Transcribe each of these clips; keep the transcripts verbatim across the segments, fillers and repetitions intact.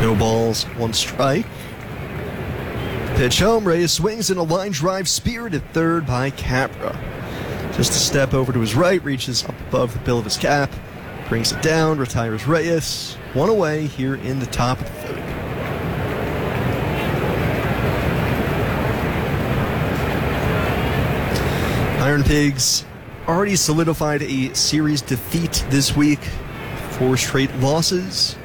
No balls, one strike. Pitch home, Reyes swings in a line drive, speared at third by Capra. Just a step over to his right, reaches up above the bill of his cap, brings it down, retires Reyes. One away here in the top of the third. Iron Pigs already solidified a series defeat this week. Four straight losses.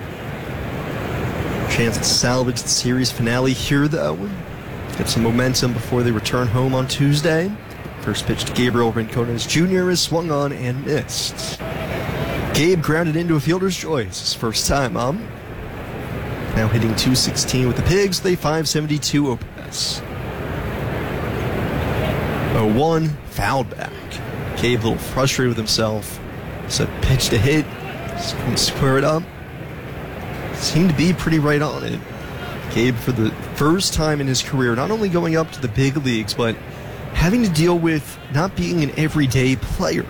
Chance to salvage the series finale here, though. Get some momentum before they return home on Tuesday. First pitch to Gabriel Rincones Junior is swung on and missed. Gabe grounded into a fielder's choice his first time up. Now hitting two sixteen with the Pigs, they five seventy-two O P S. oh one, fouled back. Gabe a little frustrated with himself. So pitch to hit, couldn't square it up. Seemed to be pretty right on it. Gabe, for the first time in his career, not only going up to the big leagues, but having to deal with not being an everyday player.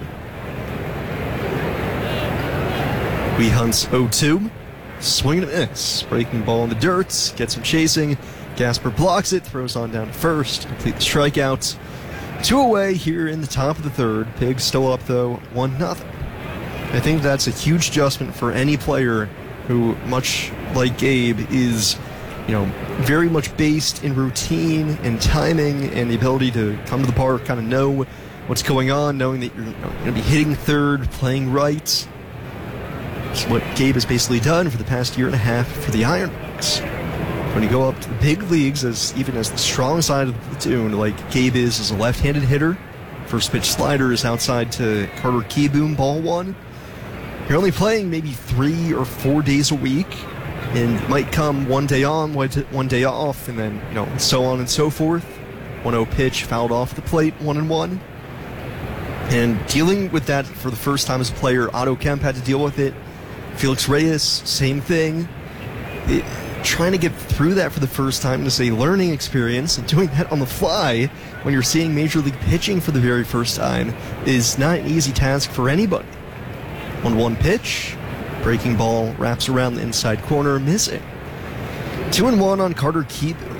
Wee Hunt's oh two, swing and a miss. Breaking ball in the dirt, gets him chasing. Gasper blocks it, throws on down to first, complete the strikeout. Two away here in the top of the third. Pigs still up, though, one nothing. I think that's a huge adjustment for any player who, much like Gabe, is, you know, very much based in routine and timing and the ability to come to the park, kind of know what's going on, knowing that you're, you know, going to be hitting third, playing right. It's what Gabe has basically done for the past year and a half for the Iron Pigs. When you go up to the big leagues, as even as the strong side of the platoon, like Gabe is as a left-handed hitter, first pitch slider is outside to Carter Kieboom, ball one. You're only playing maybe three or four days a week, and it might come one day on, one day off, and then, you know, so on and so forth. one oh pitch, fouled off the plate, one and one. And dealing with that for the first time as a player, Otto Kemp had to deal with it. Felix Reyes, same thing. It, trying to get through that for the first time is a learning experience, and doing that on the fly when you're seeing Major League pitching for the very first time is not an easy task for anybody. one one pitch, breaking ball wraps around the inside corner, missing. two and one on Carter Kieboom.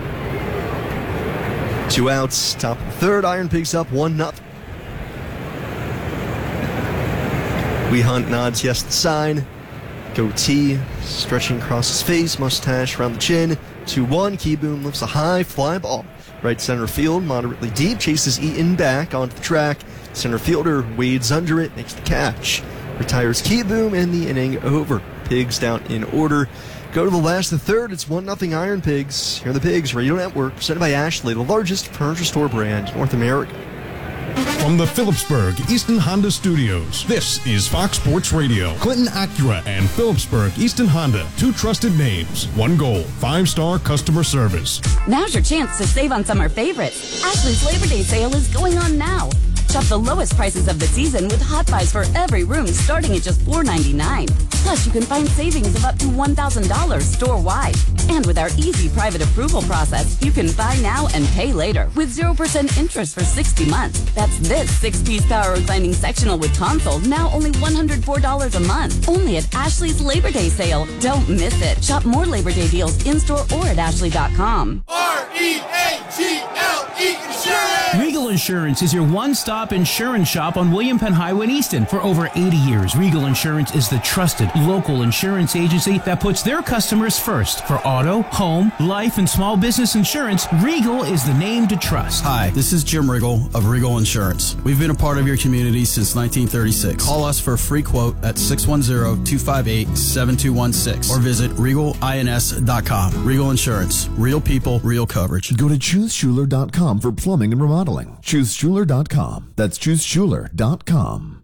Two outs, top of the third, Iron Pigs up one nothing. Wee Hunt nods yes to the sign. Goatee stretching across his face, mustache around the chin. two one, Kieboom lifts a high fly ball. Right center field, moderately deep, chases Eaton back onto the track. Center fielder wades under it, makes the catch. Retires Kieboom, and the inning over. Pigs down in order. Go to the last of the third, it's one nothing Iron Pigs. Here are the Pigs Radio Network, presented by Ashley, the largest furniture store brand in North America. From the Phillipsburg Easton Honda Studios, this is Fox Sports Radio. Clinton Acura and Phillipsburg Easton Honda, two trusted names, one goal, five-star customer service. Now's your chance to save on summer favorites. Ashley's Labor Day sale is going on now. Shop the lowest prices of the season with hot buys for every room starting at just four ninety-nine. Plus, you can find savings of up to one thousand dollars store-wide. And with our easy private approval process, you can buy now and pay later with zero percent interest for sixty months. That's this six-piece power reclining sectional with console, now only one hundred four dollars a month. Only at Ashley's Labor Day sale. Don't miss it. Shop more Labor Day deals in-store or at ashley dot com. R E A G L E Insurance! Regal Insurance is your one-stop insurance shop on William Penn Highway in Easton. For over eighty years, Regal Insurance is the trusted local insurance agency that puts their customers first. For auto, home, life, and small business insurance, Regal is the name to trust. Hi, this is Jim Riggle of Regal Insurance. We've been a part of your community since nineteen thirty-six. Call us for a free quote at six one zero, two five eight, seven two one six or visit regal ins dot com. Regal Insurance. Real people, real coverage. Go to choose schuler dot com for plumbing and remodeling. choose schuler dot com. That's choose schuler dot com.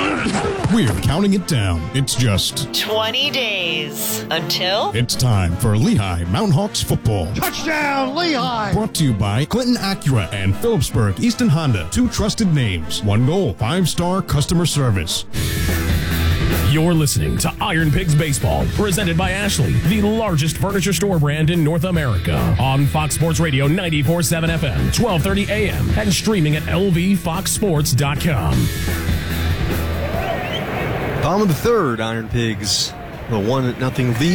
We're counting it down. It's just twenty days until it's time for Lehigh Mountain Hawks football. Touchdown, Lehigh! Brought to you by Clinton Acura and Phillipsburg Easton Honda. Two trusted names, one goal, five-star customer service. You're listening to Iron Pigs Baseball, presented by Ashley, the largest furniture store brand in North America. On Fox Sports Radio ninety-four point seven F M, twelve thirty A M, and streaming at L V fox sports dot com. Bottom of the third, Iron Pigs, the one nothing lead.